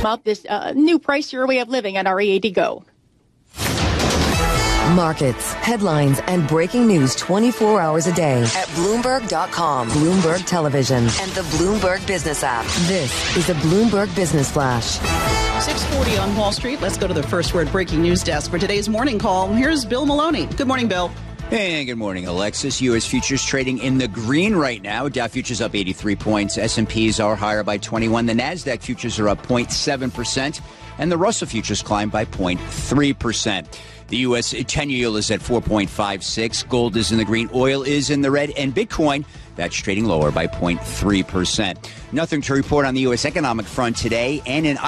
about this new pricier way of living at our EAD Go. Markets, headlines, and breaking news 24 hours a day at Bloomberg.com, Bloomberg Television, and the Bloomberg Business app. This is the Bloomberg Business Flash. 6:40 on Wall Street. Let's go to the First Word breaking news desk for today's morning call. Here's Bill Maloney. Good morning, Bill. Hey, good morning, Alexis. U.S. futures trading in the green right now. Dow futures up 83 points. S&Ps are higher by 21. The NASDAQ futures are up 0.7%. And the Russell futures climbed by 0.3%. The U.S. 10-year yield is at 4.56. Gold is in the green. Oil is in the red. And Bitcoin, that's trading lower by 0.3%. Nothing to report on the U.S. economic front today. And in